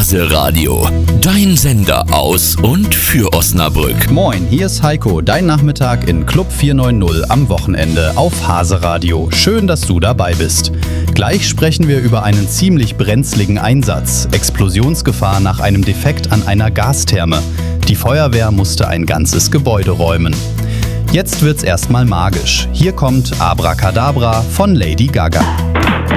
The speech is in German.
Hase Radio, dein Sender aus und für Osnabrück. Moin, hier ist Heiko, dein Nachmittag in Club 490 am Wochenende auf Hase Radio. Schön, dass du dabei bist. Gleich sprechen wir über einen ziemlich brenzligen Einsatz. Explosionsgefahr nach einem Defekt an einer Gastherme. Die Feuerwehr musste ein ganzes Gebäude räumen. Jetzt wird's erstmal magisch. Hier kommt Abracadabra von Lady Gaga.